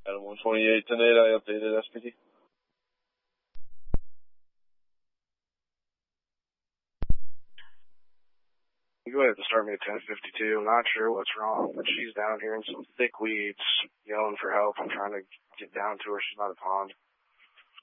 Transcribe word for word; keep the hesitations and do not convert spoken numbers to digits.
Adam one twenty-eight, ten eight, I updated S P D. You go ahead and start me at ten fifty-two. I'm not sure what's wrong, but she's down here in some thick weeds, yelling for help. I'm trying to get down to her. She's by the pond.